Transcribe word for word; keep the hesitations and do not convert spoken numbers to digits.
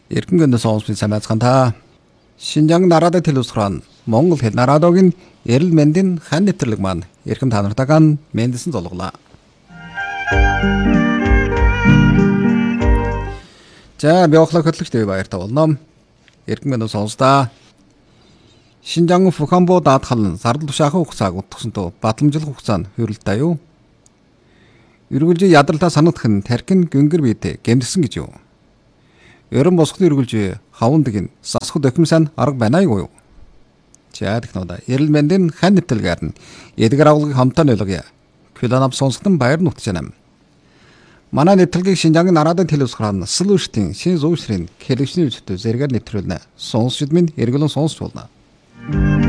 Эргэн сонссон самайцхан та Шинжаан нараадын телевизрон Монгол хэл нараадогийн эрүүл мэндийн хан нэвтрэлэг маань эрхэм та нартайгаа мэндэлсэн золголоо. За биохлог хөтлөгчтэй баяртай болно. Эрхэм мэнд сонстаа. Шинжаан Фухамбо даатгалан сардал тушаахан хугацааг утгасантай батламжлах хугацаа нь хөрөлтэй юу? Эргүүлжээ ядралтаа санагдах нь тархин гүнгэр биетэй гэмтсэн гэж юу? Ерөн босгохын эргүүлжээ хавандаг нь засах докюмент арга байна юу? За технологи эрүүл мэндийн хан нэвтрэлгээр нь эдгэр агуулгын хамтаа нөлөөгөө Квиланап сонсготон баяр нутгаж байна. Манай нэвтрэлгийг Шинжаан нараадын телевизрон Слуштын шин зүүшрийн хэлэгчний үжигтэй зэрэгээр нэвтрүүлнэ. Сонсогчд минь эргэлэн сонсч болно.